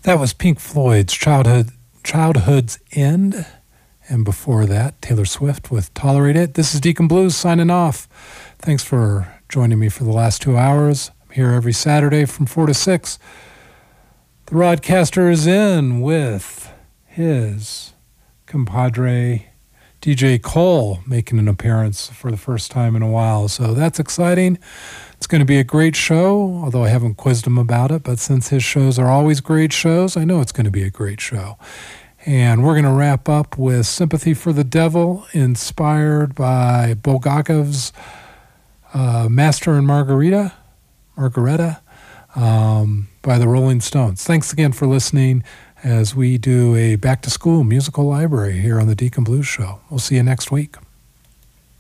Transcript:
That was Pink Floyd's Childhood's End. And before that, Taylor Swift with Tolerate It. This is Deacon Blues signing off. Thanks for joining me for the last 2 hours. I'm here every Saturday from 4 to 6. The Rodcaster is in with his compadre DJ Cole making an appearance for the first time in a while. So that's exciting. It's going to be a great show, although I haven't quizzed him about it. But since his shows are always great shows, I know it's going to be a great show. And we're going to wrap up with Sympathy for the Devil, inspired by Bulgakov's Master and Margareta, by the Rolling Stones. Thanks again for listening as we do a back-to-school musical library here on the Deacon Blues Show. We'll see you next week.